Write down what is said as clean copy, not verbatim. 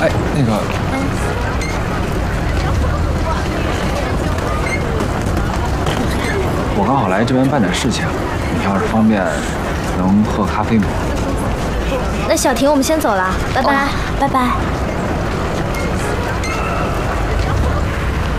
哎，那个，我刚好来这边办点事情，你要是方便，能喝咖啡吗？ 那小婷，我们先走了，拜拜，拜拜。